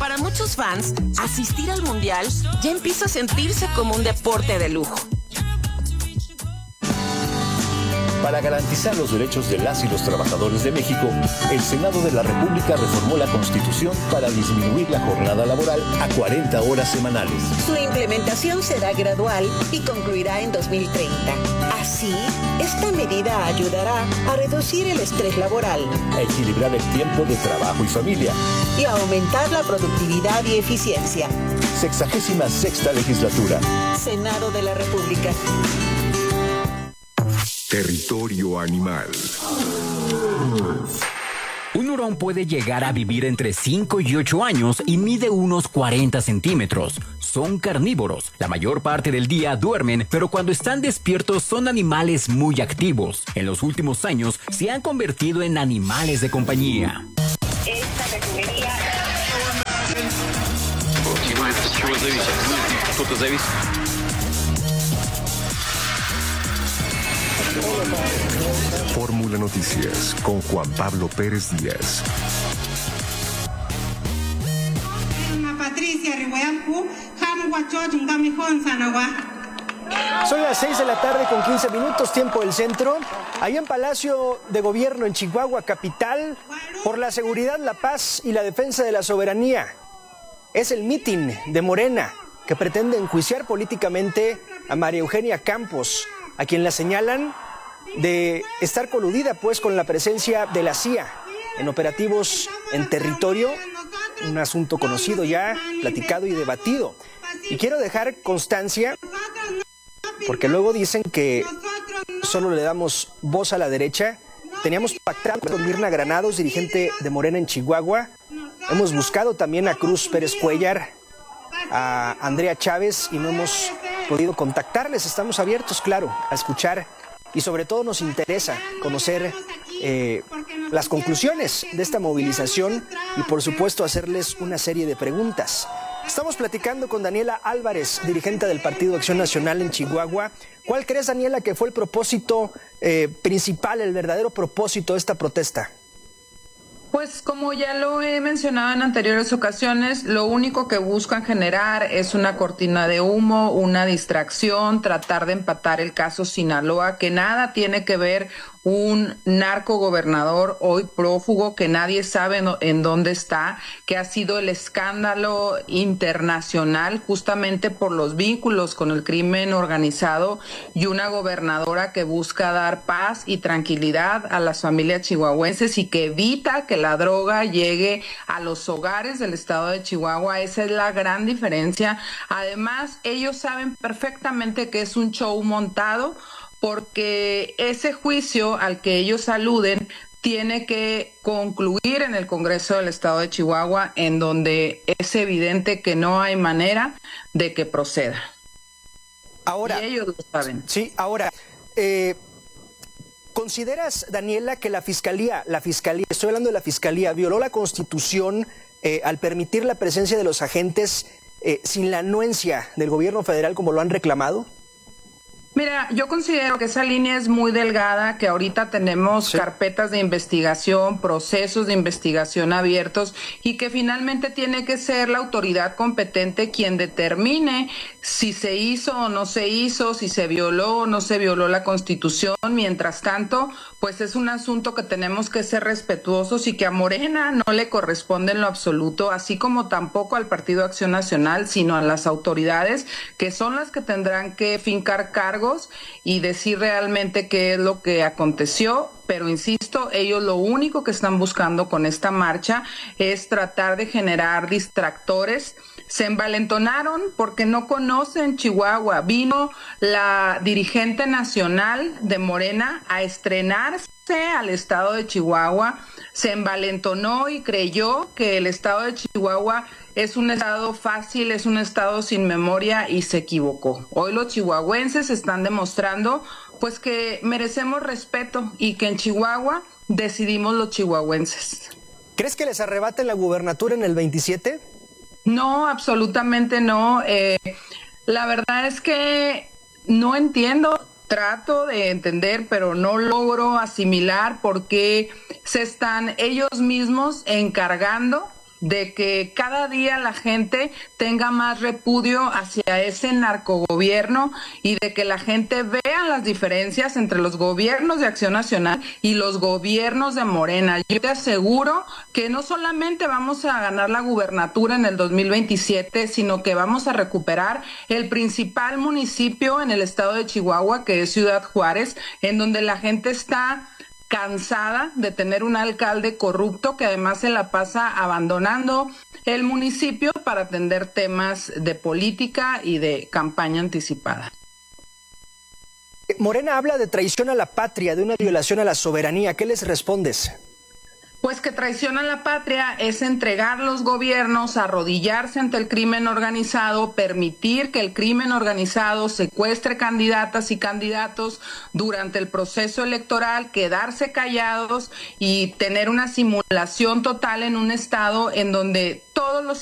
Para muchos fans, asistir al Mundial ya empieza a sentirse como un deporte de lujo. Para garantizar los derechos de las y los trabajadores de México, el Senado de la República reformó la Constitución para disminuir la jornada laboral a 40 horas semanales. Su implementación será gradual y concluirá en 2030. Así, esta medida ayudará a reducir el estrés laboral, a equilibrar el tiempo de trabajo y familia y a aumentar la productividad y eficiencia. 66ª legislatura. Senado de la República. Territorio animal. Un hurón puede llegar a vivir entre 5 y 8 años y mide unos 40 centímetros. Son carnívoros. La mayor parte del día duermen, pero cuando están despiertos son animales muy activos. En los últimos años se han convertido en animales de compañía. Fórmula Noticias con Juan Pablo Pérez Díaz. Son las 6 de la tarde con 15 minutos, tiempo del centro. Ahí en Palacio de Gobierno en Chihuahua, capital, por la seguridad, la paz y la defensa de la soberanía. Es el mitin de Morena, que pretende enjuiciar políticamente a María Eugenia Campos, a quien la señalan de estar coludida pues con la presencia de la CIA en operativos en territorio, un asunto conocido ya, platicado y debatido. Y quiero dejar constancia, porque luego dicen que solo le damos voz a la derecha. Teníamos pactado con Mirna Granados, dirigente de Morena en Chihuahua. Hemos buscado también a Cruz Pérez Cuellar, a Andrea Chávez, y no hemos podido contactarles. Estamos abiertos, claro, a escuchar, y sobre todo nos interesa conocer las conclusiones de esta movilización y por supuesto hacerles una serie de preguntas. Estamos platicando con Daniela Álvarez, dirigente del Partido Acción Nacional en Chihuahua. ¿Cuál crees, Daniela, que fue el propósito principal, el verdadero propósito de esta protesta? Pues como ya lo he mencionado en anteriores ocasiones, lo único que buscan generar es una cortina de humo, una distracción, tratar de empatar el caso Sinaloa, que nada tiene que ver un narcogobernador hoy prófugo que nadie sabe en dónde está, que ha sido el escándalo internacional justamente por los vínculos con el crimen organizado, y una gobernadora que busca dar paz y tranquilidad a las familias chihuahuenses y que evita que la droga llegue a los hogares del estado de Chihuahua. Esa es la gran diferencia. Además, ellos saben perfectamente que es un show montado, porque ese juicio al que ellos aluden tiene que concluir en el Congreso del Estado de Chihuahua, en donde es evidente que no hay manera de que proceda. Ahora, y ellos lo saben. Sí, ahora, ¿consideras, Daniela, que la Fiscalía, estoy hablando de la Fiscalía, violó la Constitución al permitir la presencia de los agentes sin la anuencia del gobierno federal como lo han reclamado? Mira, yo considero que esa línea es muy delgada, que ahorita tenemos carpetas de investigación, procesos de investigación abiertos, y que finalmente tiene que ser la autoridad competente quien determine si se hizo o no se hizo, si se violó o no se violó la Constitución. Mientras tanto, pues es un asunto que tenemos que ser respetuosos y que a Morena no le corresponde en lo absoluto, así como tampoco al Partido Acción Nacional, sino a las autoridades, que son las que tendrán que fincar cargos y decir realmente qué es lo que aconteció. Pero insisto, ellos lo único que están buscando con esta marcha es tratar de generar distractores. Se envalentonaron porque no conocen Chihuahua. Vino la dirigente nacional de Morena a estrenarse al estado de Chihuahua, se envalentonó y creyó que el estado de Chihuahua es un estado fácil, es un estado sin memoria, y se equivocó. Hoy los chihuahuenses están demostrando pues que merecemos respeto y que en Chihuahua decidimos los chihuahuenses. ¿Crees que les arrebaten la gubernatura en el 27? No, absolutamente no. La verdad es que no entiendo. Trato de entender, pero no logro asimilar por qué se están ellos mismos encargando de que cada día la gente tenga más repudio hacia ese narcogobierno y de que la gente vea las diferencias entre los gobiernos de Acción Nacional y los gobiernos de Morena. Yo te aseguro que no solamente vamos a ganar la gubernatura en el 2027, sino que vamos a recuperar el principal municipio en el estado de Chihuahua, que es Ciudad Juárez, en donde la gente está cansada de tener un alcalde corrupto que además se la pasa abandonando el municipio para atender temas de política y de campaña anticipada. Morena habla de traición a la patria, de una violación a la soberanía. ¿Qué les respondes? Pues que traición a la patria es entregar los gobiernos, arrodillarse ante el crimen organizado, permitir que el crimen organizado secuestre candidatas y candidatos durante el proceso electoral, quedarse callados y tener una simulación total en un estado en donde todos los